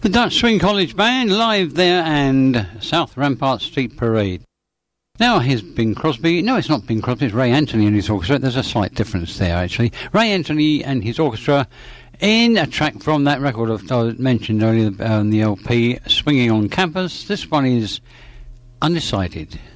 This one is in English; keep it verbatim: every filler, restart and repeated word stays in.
The Dutch Swing College Band live there and South Rampart Street Parade. Now here's Bing Crosby. No, it's not Bing Crosby, it's Ray Anthony and his orchestra. There's a slight difference there, actually. Ray Anthony and his orchestra in a track from that record I mentioned earlier on the L P, Swinging on Campus. This one is Undecided.